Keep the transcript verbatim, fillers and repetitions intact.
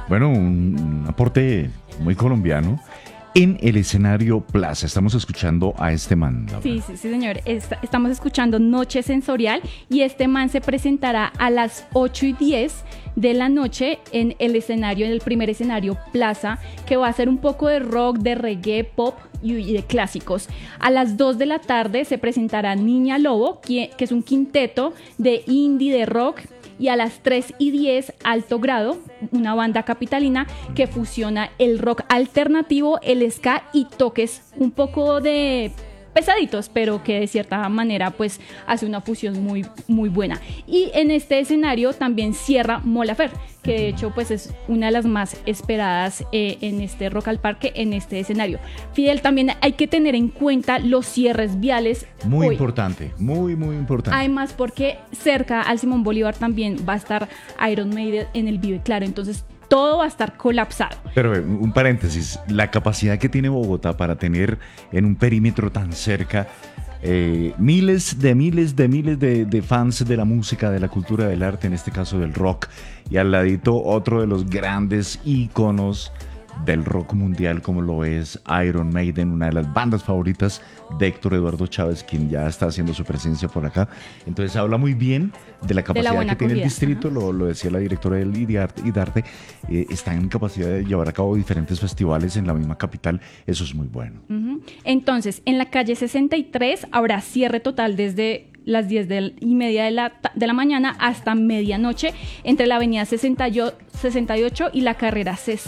Bueno, un, un aporte muy colombiano. En el escenario Plaza, estamos escuchando a este man, Laura. Sí, sí, sí, señor. Est- estamos escuchando Noche Sensorial y este man se presentará a las ocho y diez de la noche en el escenario, en el primer escenario Plaza, que va a ser un poco de rock, de reggae, pop y y de clásicos. A las dos de la tarde se presentará Niña Lobo, que, que es un quinteto de indie, de rock. Y a las tres y diez, Alto Grado, una banda capitalina que fusiona el rock alternativo, el ska y toques un poco de pesaditos, pero que de cierta manera pues hace una fusión muy, muy buena. Y en este escenario también cierra Mon Laferte, que de hecho pues es una de las más esperadas eh, en este Rock al Parque, en este escenario. Fidel, también hay que tener en cuenta los cierres viales. Muy hoy. importante, muy, muy importante. Además, porque cerca al Simón Bolívar también va a estar Iron Maiden en el Vive Claro, entonces todo va a estar colapsado. Pero eh, un paréntesis, la capacidad que tiene Bogotá para tener en un perímetro tan cerca eh, miles de miles de miles de, de fans de la música, de la cultura, del arte, en este caso del rock, y al ladito otro de los grandes íconos del rock mundial como lo es Iron Maiden, una de las bandas favoritas de Héctor Eduardo Chávez, quien ya está haciendo su presencia por acá. Entonces habla muy bien de la capacidad de la que tiene el acogida. distrito, Ajá. lo, lo decía la directora del IDARTE, IDARTE eh, está en capacidad de llevar a cabo diferentes festivales en la misma capital, eso es muy bueno. Uh-huh. Entonces, en la calle sesenta y tres habrá cierre total desde las diez del, y media de la, de la mañana hasta medianoche entre la avenida sesenta y ocho y la carrera sesenta.